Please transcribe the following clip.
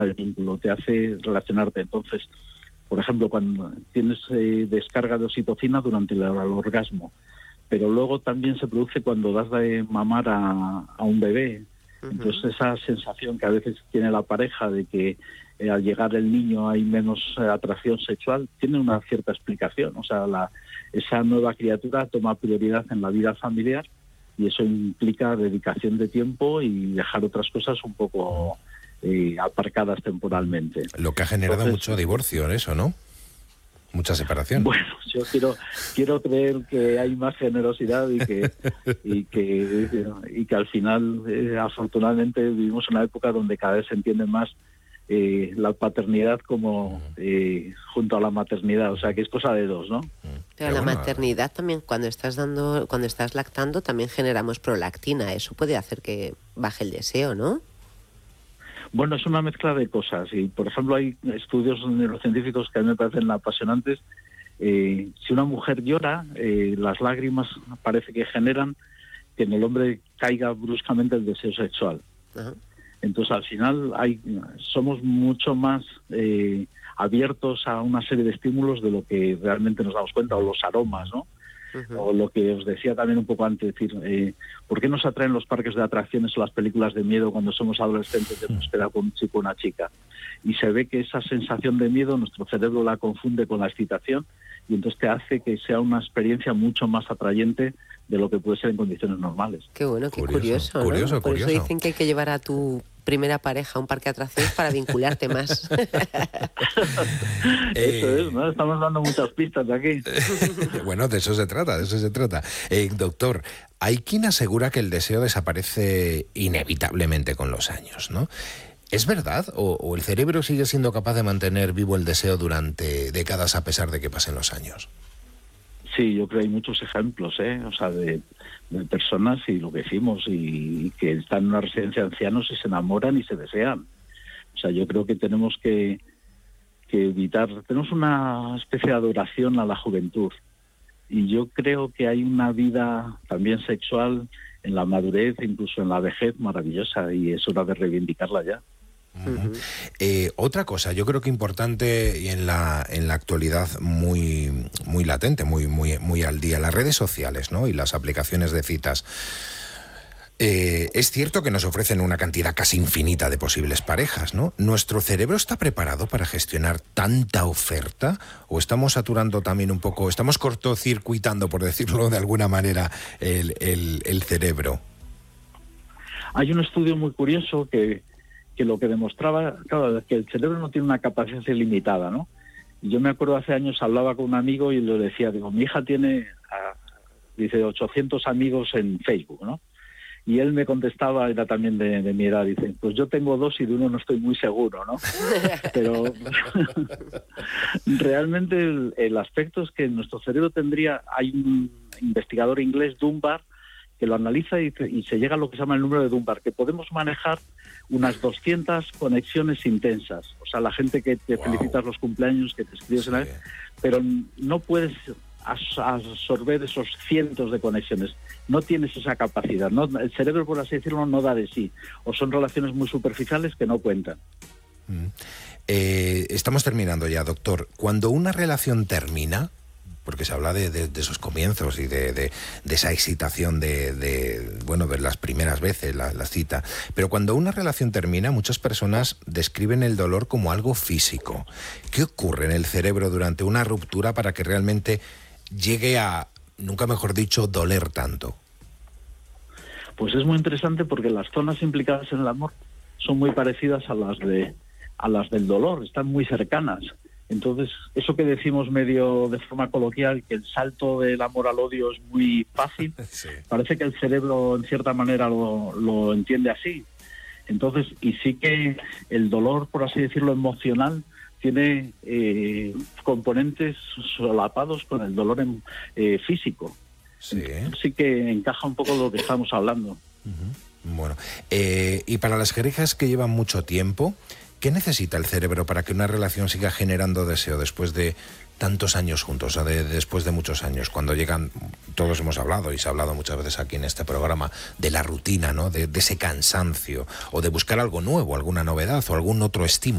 el vínculo, te hace relacionarte. Entonces, por ejemplo, cuando tienes descarga de oxitocina durante el orgasmo, pero luego también se produce cuando das de mamar a un bebé. Entonces esa sensación que a veces tiene la pareja de que al llegar el niño hay menos atracción sexual, tiene una cierta explicación. O sea, esa nueva criatura toma prioridad en la vida familiar y eso implica dedicación de tiempo y dejar otras cosas un poco aparcadas temporalmente. Lo que ha generado mucho divorcio en eso, ¿no? Mucha separación. Bueno, yo quiero creer que hay más generosidad y que al final, afortunadamente, vivimos una época donde cada vez se entiende más la paternidad como junto a la maternidad, o sea que es cosa de dos, ¿no? Pero la maternidad también, cuando estás lactando, también generamos prolactina. Eso puede hacer que baje el deseo, ¿no? Bueno, es una mezcla de cosas y, por ejemplo, hay estudios neurocientíficos que a mí me parecen apasionantes. Si una mujer llora, las lágrimas parece que generan que en el hombre caiga bruscamente el deseo sexual. Uh-huh. Entonces, al final, somos mucho más abiertos a una serie de estímulos de lo que realmente nos damos cuenta, o los aromas, ¿no? Uh-huh. O lo que os decía también un poco antes, decir, ¿por qué nos atraen los parques de atracciones o las películas de miedo cuando somos adolescentes de búsqueda con un chico o una chica? Y se ve que esa sensación de miedo nuestro cerebro la confunde con la excitación y entonces te hace que sea una experiencia mucho más atrayente de lo que puede ser en condiciones normales. Qué bueno, qué curioso, ¿no? Curioso. Por eso dicen que hay que llevar a tu primera pareja a un parque de atracciones para vincularte más. Eso es, ¿no? Estamos dando muchas pistas de aquí. Bueno, de eso se trata. Doctor, hay quien asegura que el deseo desaparece inevitablemente con los años, ¿no? ¿Es verdad? ¿O el cerebro sigue siendo capaz de mantener vivo el deseo durante décadas a pesar de que pasen los años? Sí, yo creo que hay muchos ejemplos, o sea, de personas, y lo que decimos, y que están en una residencia de ancianos y se enamoran y se desean. O sea, yo creo que tenemos que evitar, tenemos una especie de adoración a la juventud. Y yo creo que hay una vida también sexual en la madurez, incluso en la vejez, maravillosa, y es hora de reivindicarla ya. Uh-huh. Otra cosa, yo creo que importante y en la actualidad muy latente, muy al día, las redes sociales, ¿no? Y las aplicaciones de citas. Es cierto que nos ofrecen una cantidad casi infinita de posibles parejas, ¿no? ¿Nuestro cerebro está preparado para gestionar tanta oferta? ¿O estamos saturando también un poco, estamos cortocircuitando, por decirlo de alguna manera, el cerebro? Hay un estudio muy curioso que lo que demostraba, claro, que el cerebro no tiene una capacidad ilimitada, ¿no? Y yo me acuerdo hace años, hablaba con un amigo y le decía, mi hija tiene, dice, 800 amigos en Facebook, ¿no? Y él me contestaba, era también de mi edad, dice, pues yo tengo 2 y de uno no estoy muy seguro, ¿no? Pero realmente el aspecto es que en nuestro cerebro hay un investigador inglés, Dunbar, que lo analiza y se llega a lo que se llama el número de Dunbar, que podemos manejar unas 200 conexiones intensas. O sea, la gente que te felicitas los cumpleaños, que te escribes en la vez, pero no puedes absorber esos cientos de conexiones. No tienes esa capacidad, ¿no? El cerebro, por así decirlo, no da de sí. O son relaciones muy superficiales que no cuentan. Estamos terminando ya, doctor. Cuando una relación termina, porque se habla de esos comienzos y de esa excitación de las primeras veces, la cita. Pero cuando una relación termina, muchas personas describen el dolor como algo físico. ¿Qué ocurre en el cerebro durante una ruptura para que realmente llegue a, nunca mejor dicho, doler tanto? Pues es muy interesante porque las zonas implicadas en el amor son muy parecidas a las del dolor, están muy cercanas. Entonces, eso que decimos medio de forma coloquial, que el salto del amor al odio es muy fácil, sí. Parece que el cerebro en cierta manera lo entiende así. Entonces, y sí que el dolor, por así decirlo, emocional, tiene componentes solapados con el dolor físico. Sí. Sí que encaja un poco lo que estamos hablando. Uh-huh. Bueno, y para las parejas que llevan mucho tiempo, ¿qué necesita el cerebro para que una relación siga generando deseo después de tantos años juntos, o sea, después de muchos años, cuando llegan, todos hemos hablado y se ha hablado muchas veces aquí en este programa, de la rutina, ¿no? De ese cansancio, o de buscar algo nuevo, alguna novedad o algún otro estímulo?